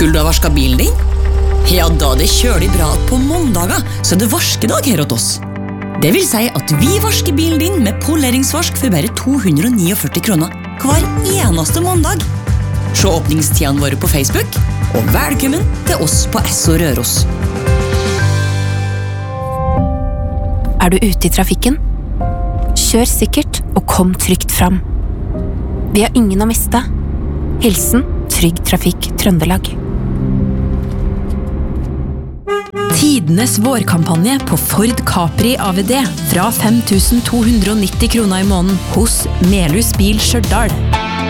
Skulle du ha vasket bilen din? Ja, da det kjølig bra at på mandager så det varskedag her hos oss. Det vil si at vi vasker bilen din med poleringsvask for bare 249 kroner hver eneste mandag. Se åpningstidene våre på Facebook, og velkommen til oss på Esso Røros. Du ute i trafikken? Kjør sikkert og kom trygt fram. Vi har ingen å miste. Hilsen Trygg Trafikk Trøndelag. Tidenes vårkampanje på Ford Capri AVD fra 5 290 kroner i måneden hos Melhus Bil Stjørdal.